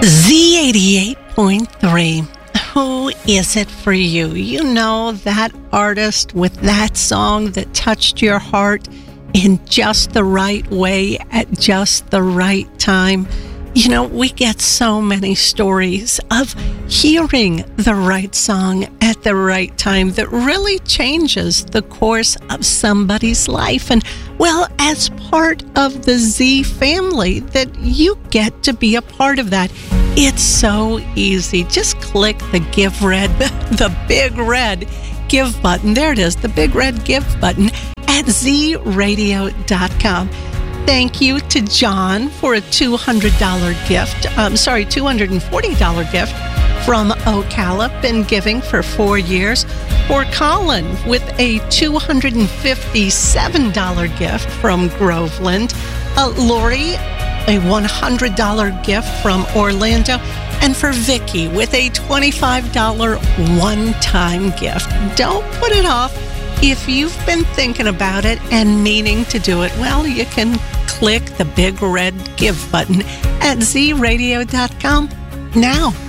Z88.3. Who is it for you? You know, that artist with that song that touched your heart in just the right way at just the right time. You know, we get so many stories of hearing the right song at the right time that really changes the course of somebody's life. And, well, as part of the Z family, that you get to be a part of that. It's so easy. Just click the the big red give button. There it is, the big red give button at zradio.com. Thank you to John for a $240 gift from Ocala, been giving for 4 years. For Colin with a $257 gift from Groveland. Lori, a $100 gift from Orlando. And for Vicky with a $25 one-time gift. Don't put it off. If you've been thinking about it and meaning to do it, well, you can click the big red give button at zradio.com now.